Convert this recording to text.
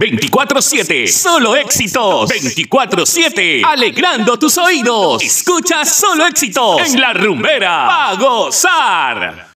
24/7, solo éxitos. 24/7, alegrando tus oídos. Escucha solo éxitos en La Rumbera. ¡A gozar!